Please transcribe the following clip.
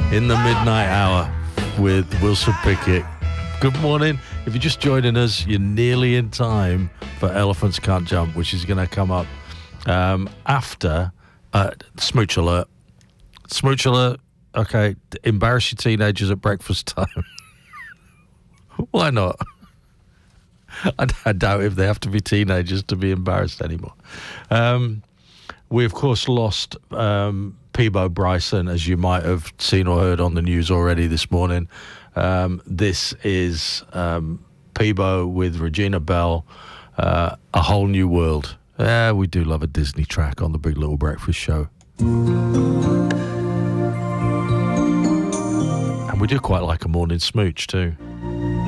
in the midnight hour with Wilson Pickett. Good morning. If you're just joining us, you're nearly in time for Elephants Can't Jump, which is going to come up after Smooch Alert. Smooch Alert, okay, embarrass your teenagers at breakfast time. Why not? I doubt if they have to be teenagers to be embarrassed anymore. We, of course, lost Peabo Bryson, as you might have seen or heard on the news already this morning. This is Peabo with Regina Bell, A Whole New World. Yeah, we do love a Disney track on the Big Little Breakfast Show. And we do quite like a morning smooch too.